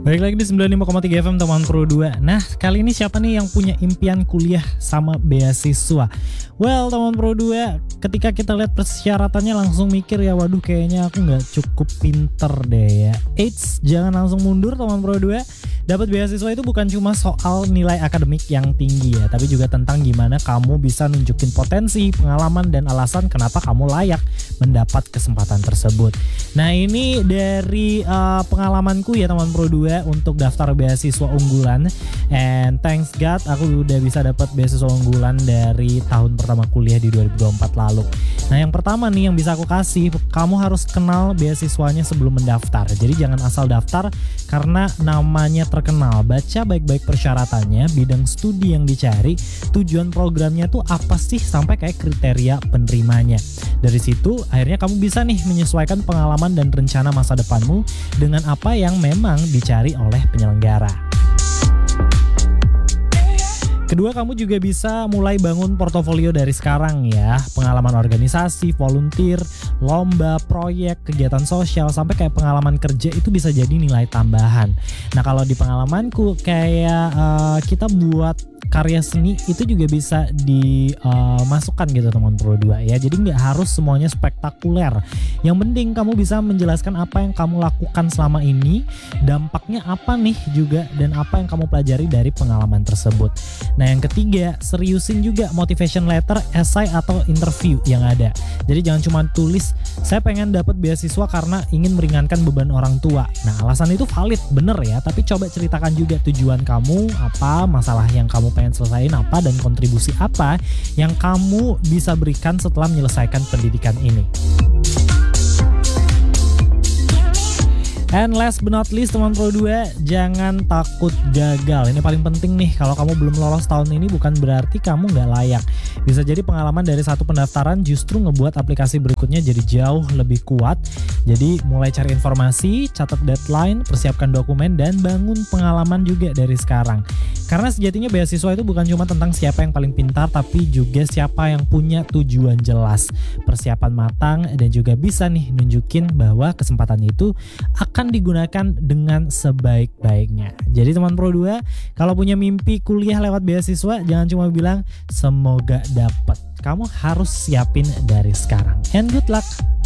Balik lagi di 95,3 FM teman Pro 2. Nah, kali ini siapa nih yang punya impian kuliah sama beasiswa? Well, teman Pro 2, ketika kita lihat persyaratannya langsung mikir ya, waduh kayaknya aku gak cukup pinter deh ya. Eits, jangan langsung mundur teman Pro 2. Dapat beasiswa itu bukan cuma soal nilai akademik yang tinggi ya, tapi juga tentang gimana kamu bisa nunjukin potensi, pengalaman, dan alasan kenapa kamu layak mendapat kesempatan tersebut. Nah, ini dari pengalamanku ya teman Pro 2 untuk daftar beasiswa unggulan. And thanks God aku udah bisa dapat beasiswa unggulan dari tahun pertama kuliah di 2024 lalu. Nah, yang pertama nih yang bisa aku kasih, kamu harus kenal beasiswanya sebelum mendaftar. Jadi jangan asal daftar karena namanya terkenal. Baca baik-baik persyaratannya, bidang studi yang dicari, tujuan programnya tuh apa sih, sampai kayak kriteria penerimanya. Dari situ akhirnya kamu bisa nih menyesuaikan pengalaman dan rencana masa depanmu dengan apa yang memang dicari oleh penyelenggara. Kedua, kamu juga bisa mulai bangun portofolio dari sekarang ya. Pengalaman organisasi, volunteer, lomba, proyek, kegiatan sosial, sampai kayak pengalaman kerja itu bisa jadi nilai tambahan. Nah, kalau di pengalamanku kayak kita buat karya seni itu juga bisa dimasukkan gitu teman Pro 2 ya. Jadi nggak harus semuanya spektakuler. Yang penting kamu bisa menjelaskan apa yang kamu lakukan selama ini, dampaknya apa nih juga, dan apa yang kamu pelajari dari pengalaman tersebut. Nah, yang ketiga, seriusin juga motivation letter, essay, atau interview yang ada. Jadi jangan cuma tulis, saya pengen dapat beasiswa karena ingin meringankan beban orang tua. Nah, alasan itu valid, bener ya, tapi coba ceritakan juga tujuan kamu apa, masalah yang kamu pengen selesain apa, dan kontribusi apa yang kamu bisa berikan setelah menyelesaikan pendidikan ini. And last but not least teman Pro 2, jangan takut gagal. Ini paling penting nih, kalau kamu belum lolos tahun ini bukan berarti kamu gak layak. Bisa jadi pengalaman dari satu pendaftaran justru ngebuat aplikasi berikutnya jadi jauh lebih kuat. Jadi mulai cari informasi, catat deadline, persiapkan dokumen, dan bangun pengalaman juga dari sekarang. Karena sejatinya beasiswa itu bukan cuma tentang siapa yang paling pintar, tapi juga siapa yang punya tujuan jelas, persiapan matang, dan juga bisa nih nunjukin bahwa kesempatan itu akan digunakan dengan sebaik-baiknya. Jadi teman Pro 2, kalau punya mimpi kuliah lewat beasiswa, jangan cuma bilang semoga dapat. Kamu harus siapin dari sekarang. And good luck!